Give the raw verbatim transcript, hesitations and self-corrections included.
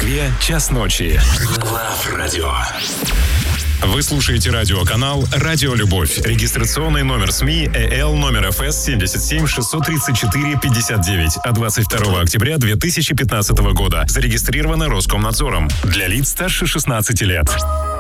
Москве час ночи. Love Radio. Вы слушаете радиоканал «Радио Любовь». Регистрационный номер СМИ ЭЛ номер эф эс семь семь шесть три четыре пять девять от двадцать второго октября две тысячи пятнадцатого года. Зарегистрировано Роскомнадзором. Для лиц старше шестнадцати лет.